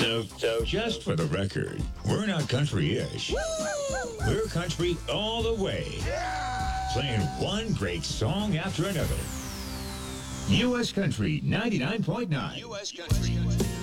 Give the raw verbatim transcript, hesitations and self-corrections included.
So, so just for the record, we're not country-ish. We're country all the way. Playing one great song after another. U S Country ninety-nine point nine. U S Country.